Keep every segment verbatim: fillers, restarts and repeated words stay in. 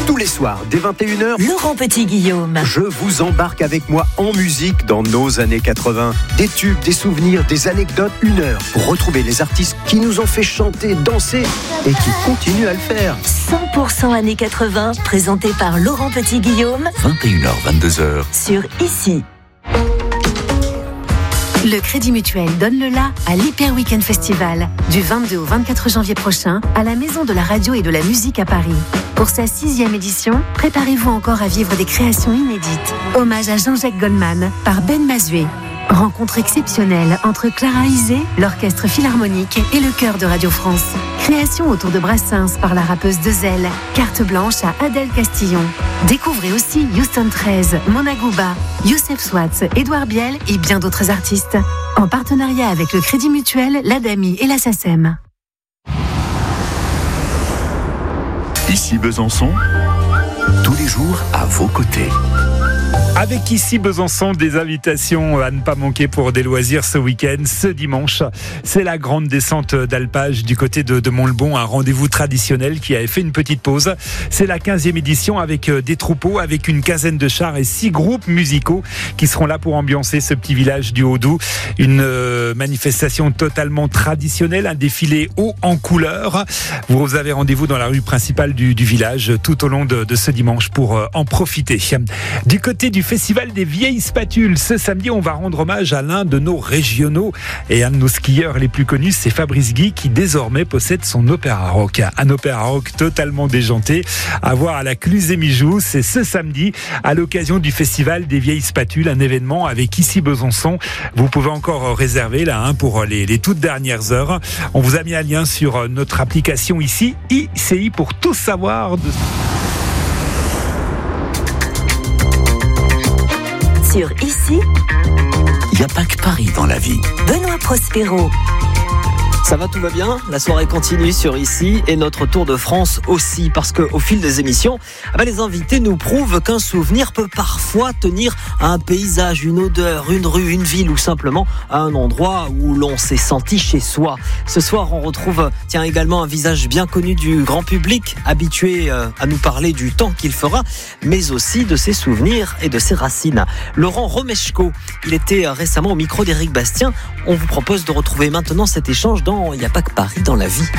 Tous les soirs, dès vingt et une heures, Laurent Petit-Guillaume. je vous embarque avec moi en musique dans nos années quatre-vingts. Des tubes, des souvenirs, des anecdotes, une heure pour retrouver les artistes qui nous ont fait chanter, danser et qui continuent à le faire. cent pour cent années quatre-vingts, présenté par Laurent Petit-Guillaume vingt et une heures, vingt-deux heures. sur Ici. Le Crédit Mutuel donne le la à l'Hyper Weekend Festival du vingt-deux au vingt-quatre janvier prochain à la Maison de la Radio et de la Musique à Paris. Pour sa sixième édition, préparez-vous encore à vivre des créations inédites. Hommage à Jean-Jacques Goldman par Ben Mazué. Rencontre exceptionnelle entre Clara Isé, l'Orchestre Philharmonique et le Chœur de Radio France. Création autour de Brassens par la rappeuse Dezel. Carte blanche à Adèle Castillon. Découvrez aussi Houston treize, Mona Gouba, Youssef Swatz, Édouard Biel et bien d'autres artistes. En partenariat avec le Crédit Mutuel, l'Adami et la SACEM. Ici Besançon, tous les jours à vos côtés. Avec Ici Besançon, des invitations à ne pas manquer pour des loisirs ce week-end. Ce dimanche, c'est la grande descente d'alpage du côté de, de Montlebon, un rendez-vous traditionnel qui a fait une petite pause. C'est la quinzième édition avec des troupeaux, avec une quinzaine de chars et six groupes musicaux qui seront là pour ambiancer ce petit village du Haut-Doubs. Une euh, manifestation totalement traditionnelle, un défilé haut en couleurs. Vous avez rendez-vous dans la rue principale du, du village tout au long de, de ce dimanche pour euh, en profiter. Du côté du Festival des vieilles spatules, ce samedi, on va rendre hommage à l'un de nos régionaux et un de nos skieurs les plus connus, c'est Fabrice Guy qui désormais possède son opéra rock. Un opéra rock totalement déjanté à voir à la Cluse-et-Mijoux. C'est ce samedi à l'occasion du Festival des vieilles spatules, un événement avec Ici Besançon. Vous pouvez encore réserver là hein, pour les, les toutes dernières heures. On vous a mis un lien sur notre application ici, I C I, pour tout savoir de... Sur Ici, Il n'y a pas que Paris dans la vie. Benoît Prospero. Ça va, tout va bien. La soirée continue sur Ici et notre Tour de France aussi, parce qu'au fil des émissions, ah ben les invités nous prouvent qu'un souvenir peut parfois tenir à un paysage, une odeur, une rue, une ville ou simplement à un endroit où l'on s'est senti chez soi. Ce soir, on retrouve tiens, également un visage bien connu du grand public, habitué à nous parler du temps qu'il fera, mais aussi de ses souvenirs et de ses racines. Laurent Romeshko, il était récemment au micro d'Éric Bastien. On vous propose de retrouver maintenant cet échange dans Il n'y a pas que Paris dans la vie.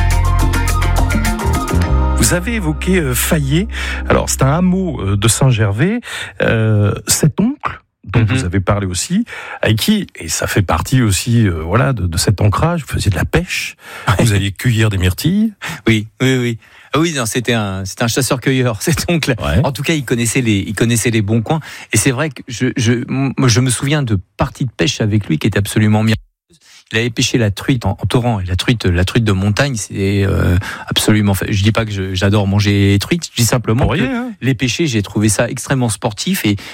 Vous avez évoqué euh, Fayet. Alors, c'est un hameau de Saint-Gervais. Euh, cet oncle dont mm-hmm. vous avez parlé aussi, avec qui, et ça fait partie aussi euh, voilà, de, de cet ancrage, vous faisiez de la pêche, vous alliez cueillir des myrtilles. Oui, oui, oui. Ah oui, non, c'était un, c'était un chasseur-cueilleur, cet oncle. Ouais. En tout cas, il connaissait les, il connaissait les bons coins. Et c'est vrai que je, je, moi, je me souviens de parties de pêche avec lui qui étaient absolument merveilleuses. Il avait pêché la truite en, en torrent, et la truite, la truite de montagne, c'est euh, absolument. Je dis pas que je, j'adore manger les truites, je dis simplement Pour que rien, hein. les pêcher, j'ai trouvé ça extrêmement sportif et